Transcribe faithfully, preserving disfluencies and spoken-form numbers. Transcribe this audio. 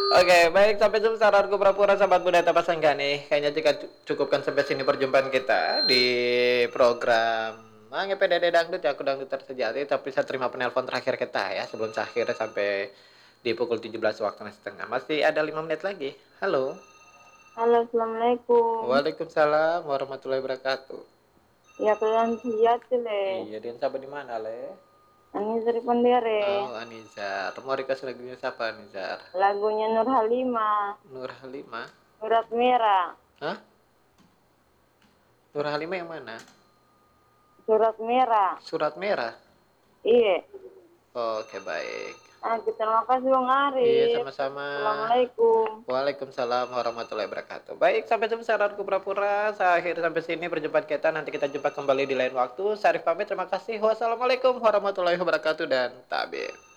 Oke, baik sampai jumpa saranku pura-pura sahabat budaya tanpa sangga nih. Kayaknya jika cu cukupkan sampai sini perjumpaan kita di program Mange P D D Dangdut ya, aku dangduter sejati. Tapi saya terima penelpon terakhir kita ya sebelum akhirnya sampai di pukul tujuh belas waktu setengah. Masih ada lima menit lagi. Halo. Halo, assalamualaikum. Waalaikumsalam warahmatullahi wabarakatuh. Ya kalian sihat le. Iya, Dian siapa di mana, Le? Ani dari Pondere. Oh, Anizar. Mau request lagunya siapa, Anizar? Lagunya Nur Halimah. Nur Halimah. Surat Merah. Hah? Nur Halimah yang mana? Surat Merah. Surat Merah. Iya. Oke, baik. Ah, terima kasih Bang Iya, Arif. sama-sama. Assalamualaikum. Waalaikumsalam warahmatullahi wabarakatuh. Baik, sampai jumpa saranku pura-pura. Saya akhir sampai sini perjumpaan kita. Nanti kita jumpa kembali di lain waktu. Saya Arif pamit. Terima kasih. Wassalamualaikum warahmatullahi wabarakatuh dan tabir.